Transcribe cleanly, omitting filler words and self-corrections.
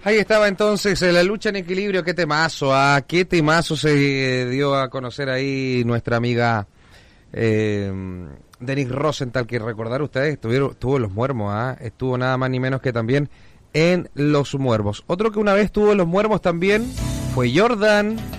Ahí estaba entonces la lucha en equilibrio, qué temazo, qué temazo se dio a conocer ahí nuestra amiga Denise Rosenthal, que recordar ustedes, estuvo en Los Muermos, estuvo nada más ni menos que también en Los Muermos. Otro que una vez estuvo en Los Muermos también fue Jordan.